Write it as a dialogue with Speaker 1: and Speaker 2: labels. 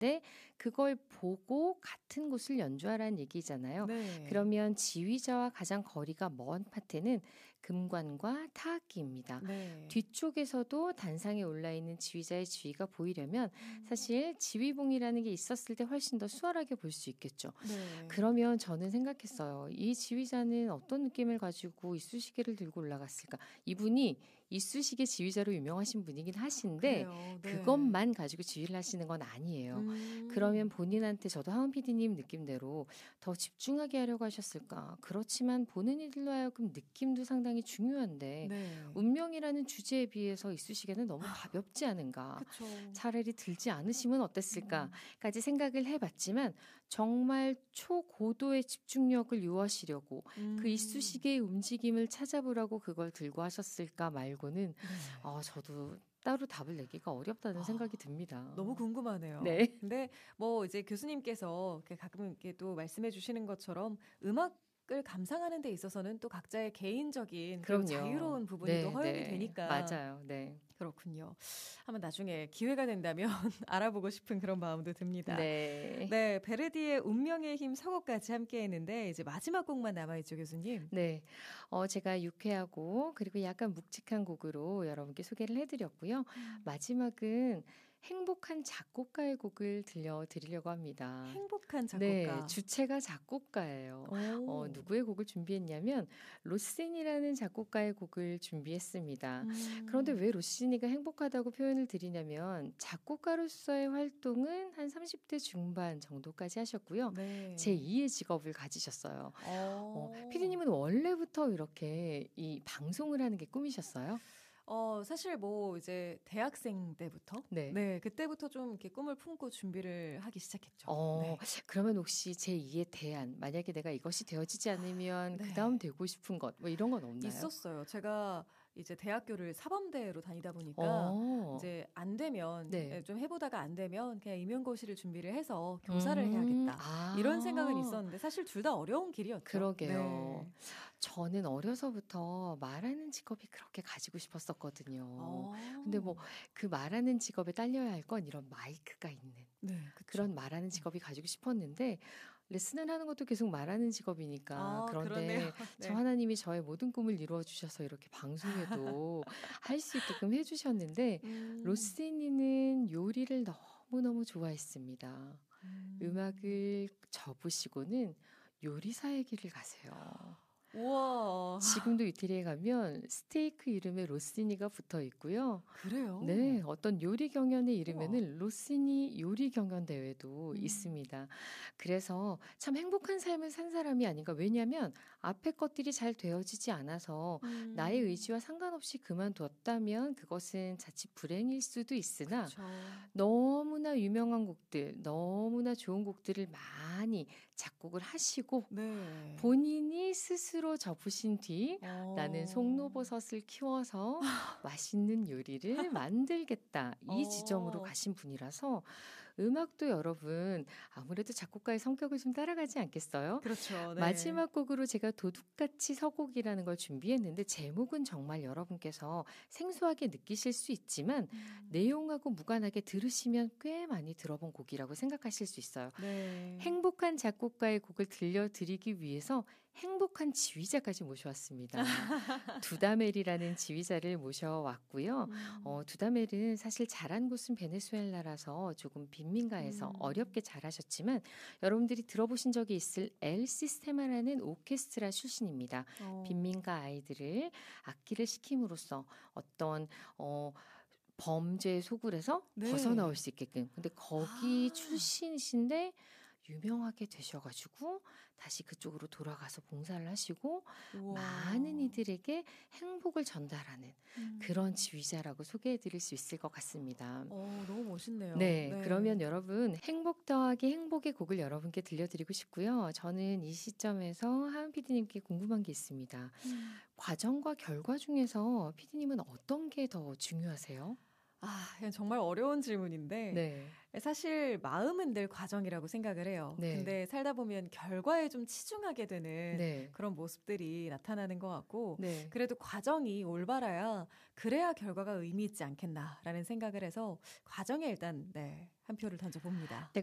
Speaker 1: 때 그걸 보고 같은 곳을 연주하라는 얘기잖아요.
Speaker 2: 네.
Speaker 1: 그러면 지휘자와 가장 거리가 먼 파트는 금관과 타악기입니다.
Speaker 2: 네.
Speaker 1: 뒤쪽에서도 단상에 올라있는 지휘자의 지휘가 보이려면 사실 지휘봉이라는 게 있었을 때 훨씬 더 수월하게 볼 수 있겠죠.
Speaker 2: 네.
Speaker 1: 그러면 저는 생각했어요. 이 지휘자는 어떤 느낌을 가지고 이쑤시개를 들고 올라갔을까? 이분이 이쑤시개 지휘자로 유명하신 분이긴 하신데
Speaker 2: 그래요. 네.
Speaker 1: 그것만 가지고 지휘를 하시는 건 아니에요. 그러면 본인한테 저도 하은 PD님 느낌대로 더 집중하게 하려고 하셨을까? 그렇지만 보는 이들로 하여금 느낌도 상당히 중요한데
Speaker 2: 네.
Speaker 1: 운명이라는 주제에 비해서 이쑤시개는 너무 가볍지 않은가?
Speaker 2: 그쵸.
Speaker 1: 차라리 들지 않으시면 어땠을까까지 생각을 해봤지만 정말 초고도의 집중력을 요하시려고 그 이쑤시개의 움직임을 찾아보라고 그걸 들고 하셨을까 말고는 저도 따로 답을 내기가 어렵다는 생각이 듭니다.
Speaker 2: 너무 궁금하네요.
Speaker 1: 네.
Speaker 2: 근데 뭐 이제 교수님께서 이렇게 가끔 이렇게 또 말씀해 주시는 것처럼 음악을 감상하는 데 있어서는 또 각자의 개인적인 그런
Speaker 1: 그럼요.
Speaker 2: 자유로운 부분이
Speaker 1: 네,
Speaker 2: 또 허용이
Speaker 1: 네.
Speaker 2: 되니까.
Speaker 1: 맞아요. 네.
Speaker 2: 그렇군요. 한번 나중에 기회가 된다면 알아보고 싶은 그런 마음도 듭니다.
Speaker 1: 네.
Speaker 2: 네, 베르디의 운명의 힘 서곡까지 함께 했는데 이제 마지막 곡만 남아있죠, 교수님.
Speaker 1: 네. 제가 유쾌하고 그리고 약간 묵직한 곡으로 여러분께 소개를 해드렸고요. 마지막은 행복한 작곡가의 곡을 들려드리려고 합니다.
Speaker 2: 행복한 작곡가.
Speaker 1: 네, 주체가 작곡가예요. 누구의 곡을 준비했냐면 로시니라는 작곡가의 곡을 준비했습니다. 그런데 왜 로시니가 행복하다고 표현을 드리냐면 작곡가로서의 활동은 한 30대 중반 정도까지 하셨고요.
Speaker 2: 네.
Speaker 1: 제2의 직업을 가지셨어요. 피디님은 원래부터 이렇게 이 방송을 하는 게 꿈이셨어요?
Speaker 2: 사실 뭐 이제 대학생 때부터
Speaker 1: 네.
Speaker 2: 그때부터 좀 이렇게 꿈을 품고 준비를 하기 시작했죠. 네.
Speaker 1: 그러면 혹시 제2의 대안, 만약에 내가 이것이 되어지지 않으면
Speaker 2: 네.
Speaker 1: 그다음 되고 싶은 것, 뭐 이런 건 없나요?
Speaker 2: 있었어요. 제가 이제 대학교를 사범대로 다니다 보니까 이제 안 되면
Speaker 1: 네.
Speaker 2: 좀 해보다가 안 되면 그냥 임용고시를 준비를 해서 교사를 해야겠다. 이런 생각은 있었는데 사실 둘 다 어려운 길이었죠.
Speaker 1: 그러게요.
Speaker 2: 네.
Speaker 1: 저는 어려서부터 말하는 직업이 그렇게 가지고 싶었었거든요. 근데 뭐 그 말하는 직업에 딸려야 할 건 이런 마이크가 있는 그런 말하는 직업이 가지고 싶었는데 레슨을 하는 것도 계속 말하는 직업이니까 그런데 저 하나님이 저의 모든 꿈을 이루어 주셔서 이렇게 방송에도 할 수 있게끔 해주셨는데 로시니는 요리를 너무너무 좋아했습니다. 음악을 접으시고는 요리사의 길을 가세요.
Speaker 2: 우와.
Speaker 1: 지금도 이태리에 가면 스테이크 이름에 로시니가 붙어 있고요.
Speaker 2: 그래요?
Speaker 1: 네, 어떤 요리 경연의 이름에는 로시니 요리 경연 대회도 있습니다. 그래서 참 행복한 삶을 산 사람이 아닌가. 왜냐하면 앞에 것들이 잘 되어지지 않아서 나의 의지와 상관없이 그만뒀다면 그것은 자칫 불행일 수도 있으나
Speaker 2: 그쵸.
Speaker 1: 너무나 유명한 곡들, 너무나 좋은 곡들을 많이 작곡을 하시고
Speaker 2: 네.
Speaker 1: 본인이 스스로 접으신 뒤 나는 송로버섯을 키워서 맛있는 요리를 만들겠다. 이 지점으로 가신 분이라서 음악도 여러분 아무래도 작곡가의 성격을 좀 따라가지 않겠어요?
Speaker 2: 그렇죠. 네.
Speaker 1: 마지막 곡으로 제가 도둑같이 서곡이라는 걸 준비했는데 제목은 정말 여러분께서 생소하게 느끼실 수 있지만 내용하고 무관하게 들으시면 꽤 많이 들어본 곡이라고 생각하실 수 있어요.
Speaker 2: 네.
Speaker 1: 행복한 작곡가의 곡을 들려드리기 위해서 행복한 지휘자까지 모셔왔습니다. 두다멜이라는 지휘자를 모셔왔고요. 두다멜은 사실 자란 곳은 베네수엘라라서 조금 빈민가에서 어렵게 자라셨지만 여러분들이 들어보신 적이 있을 엘 시스테마라는 오케스트라 출신입니다. 빈민가 아이들을 악기를 시킴으로써 어떤 범죄의 소굴에서 벗어나올 수 있게끔. 근데 거기 출신이신데 유명하게 되셔가지고 다시 그쪽으로 돌아가서 봉사를 하시고 많은 이들에게 행복을 전달하는 그런 지휘자라고 소개해드릴 수 있을 것 같습니다.
Speaker 2: 너무 멋있네요.
Speaker 1: 네, 그러면 여러분 행복 더하기 행복의 곡을 여러분께 들려드리고 싶고요. 저는 이 시점에서 하은 PD님께 궁금한 게 있습니다. 과정과 결과 중에서 PD님은 어떤 게 더 중요하세요?
Speaker 2: 정말 어려운 질문인데 네. 사실 마음은 늘 과정이라고 생각을 해요. 네. 근데 살다 보면 결과에 좀 치중하게 되는 네. 그런 모습들이 나타나는 것 같고 네. 그래도 과정이 올바라야 그래야 결과가 의미 있지 않겠나라는 생각을 해서 과정에 일단 한 표를 던져봅니다.
Speaker 1: 네,